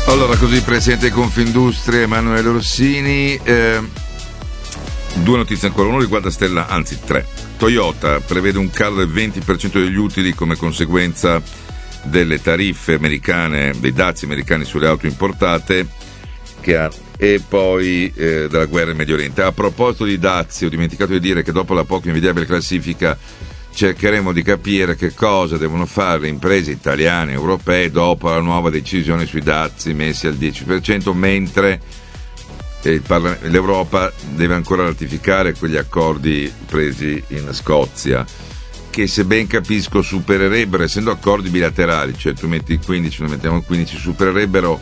Allora, così presidente di Confindustria Emanuele Orsini. Due notizie ancora, uno riguarda tre. Toyota prevede un calo del 20% degli utili come conseguenza delle tariffe americane, dei dazi americani sulle auto importate e poi della guerra in Medio Oriente. A proposito di dazi, ho dimenticato di dire che dopo la poco invidiabile classifica cercheremo di capire che cosa devono fare le imprese italiane e europee dopo la nuova decisione sui dazi messi al 10%, mentre l'Europa deve ancora ratificare quegli accordi presi in Scozia, che se ben capisco supererebbero, essendo accordi bilaterali, cioè tu metti 15, noi mettiamo 15, supererebbero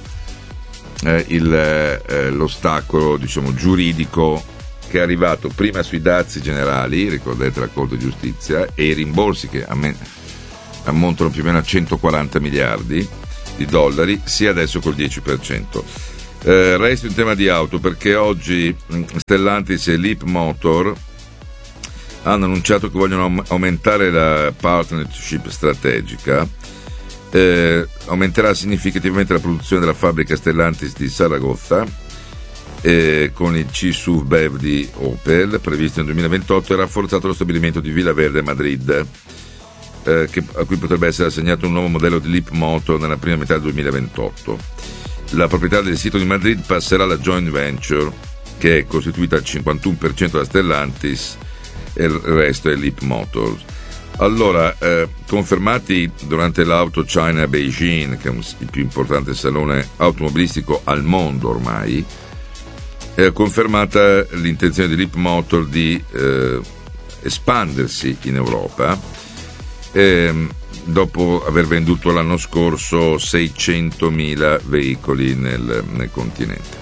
l'ostacolo, diciamo, giuridico che è arrivato prima sui dazi generali, ricordate la Corte di Giustizia, e i rimborsi che ammontano più o meno a 140 miliardi di dollari, sia adesso col 10%. Resto in tema di auto, perché oggi Stellantis e Leapmotor hanno annunciato che vogliono aumentare la partnership strategica. Aumenterà significativamente la produzione della fabbrica Stellantis di Saragozza con il C-SUV BEV di Opel previsto nel 2028 e rafforzato lo stabilimento di Villaverde a Madrid, a cui potrebbe essere assegnato un nuovo modello di Leapmotor nella prima metà del 2028. La proprietà del sito di Madrid passerà alla joint venture, che è costituita al 51% da Stellantis e il resto è Leapmotor. Allora, confermati durante l'Auto China Beijing, che è il più importante salone automobilistico al mondo ormai, è confermata l'intenzione di Leapmotor di espandersi in Europa, dopo aver venduto l'anno scorso 600.000 veicoli nel continente.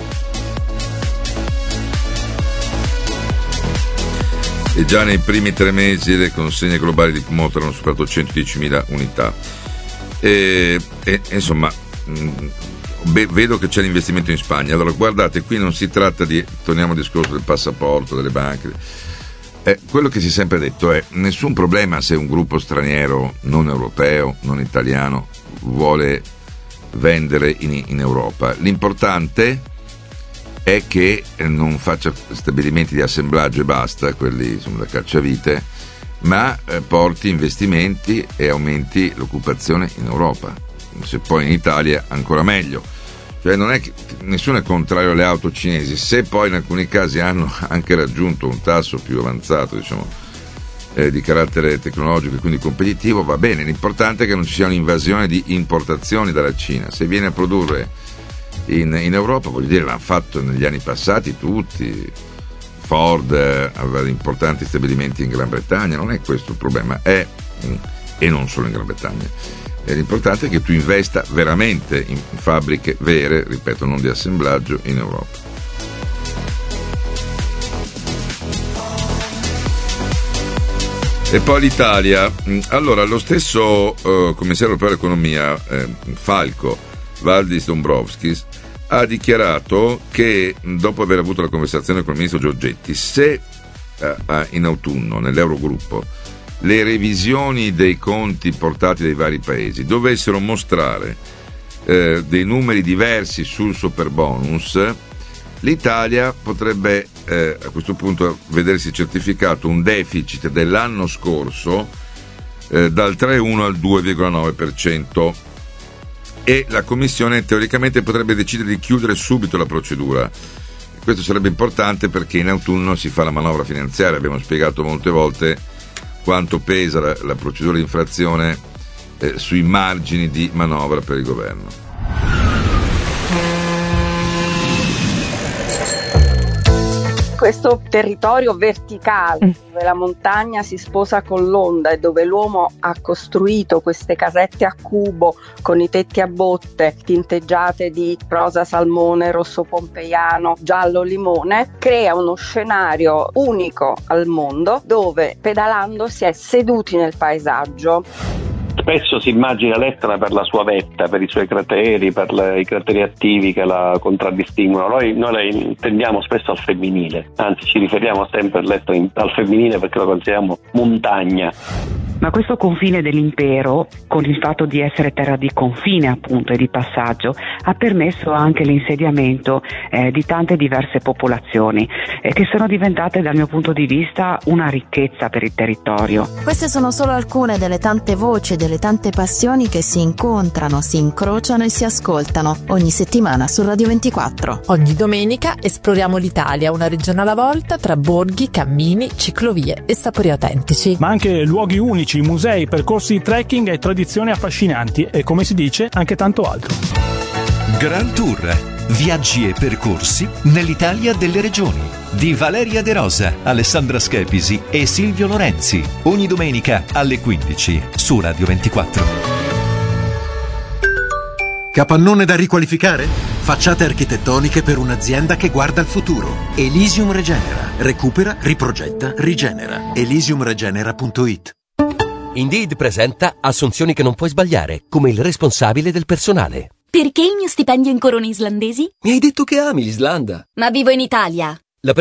E già nei primi 3 mesi le consegne globali di Leapmotor hanno superato 110.000 unità. Insomma, vedo che c'è l'investimento in Spagna. Allora, guardate, qui non si tratta di, torniamo al discorso del passaporto, delle banche. Quello che si è sempre detto è: nessun problema se un gruppo straniero, non europeo, non italiano, vuole vendere in Europa. L'importante è che non faccia stabilimenti di assemblaggio e basta, quelli sono da cacciavite, ma porti investimenti e aumenti l'occupazione in Europa. Se poi in Italia ancora meglio. Cioè, non è che nessuno è contrario alle auto cinesi, se poi in alcuni casi hanno anche raggiunto un tasso più avanzato, diciamo, di carattere tecnologico e quindi competitivo, va bene. L'importante è che non ci sia un'invasione di importazioni dalla Cina. Se viene a produrre in Europa, voglio dire, l'hanno fatto negli anni passati tutti. Ford aveva importanti stabilimenti in Gran Bretagna, non è questo il problema, e non solo in Gran Bretagna. L'importante è che tu investa veramente in fabbriche vere, ripeto, non di assemblaggio, in Europa. E poi l'Italia. Allora, lo stesso commissario europeo all'economia, Falco, Valdis Dombrovskis, ha dichiarato che, dopo aver avuto la conversazione con il ministro Giorgetti, se in autunno nell'Eurogruppo le revisioni dei conti portati dai vari paesi dovessero mostrare dei numeri diversi sul superbonus, l'Italia potrebbe a questo punto vedersi certificato un deficit dell'anno scorso dal 3,1 al 2,9%, e la Commissione teoricamente potrebbe decidere di chiudere subito la procedura. Questo sarebbe importante perché in autunno si fa la manovra finanziaria. Abbiamo spiegato molte volte quanto pesa la procedura di infrazione sui margini di manovra per il governo. Questo territorio verticale dove la montagna si sposa con l'onda e dove l'uomo ha costruito queste casette a cubo con i tetti a botte tinteggiate di rosa salmone, rosso pompeiano, giallo limone, crea uno scenario unico al mondo dove pedalando si è seduti nel paesaggio. Spesso si immagina l'Etna per la sua vetta, per i suoi crateri, per i crateri attivi che la contraddistinguono. Noi la intendiamo spesso al femminile, anzi ci riferiamo sempre all'Etna al femminile perché lo consideriamo montagna. Ma questo confine dell'impero, con il fatto di essere terra di confine appunto e di passaggio, ha permesso anche l'insediamento di tante diverse popolazioni che sono diventate dal mio punto di vista una ricchezza per il territorio. Queste sono solo alcune delle tante voci, delle tante passioni che si incontrano, si incrociano e si ascoltano ogni settimana su Radio 24. Ogni domenica esploriamo l'Italia, una regione alla volta, tra borghi, cammini, ciclovie e sapori autentici. Ma anche luoghi unici, musei, percorsi di trekking e tradizioni affascinanti e, come si dice, anche tanto altro. Grand Tour, viaggi e percorsi nell'Italia delle regioni, di Valeria De Rosa, Alessandra Schepisi e Silvio Lorenzi, ogni domenica alle 15 su Radio 24. Capannone da riqualificare? Facciate architettoniche per un'azienda che guarda al futuro. Elysium Regenera. Recupera, riprogetta, rigenera. elysiumregenera.it. Indeed presenta assunzioni che non puoi sbagliare, come il responsabile del personale. Perché il mio stipendio in corone islandesi? Mi hai detto che ami l'Islanda. Ma vivo in Italia.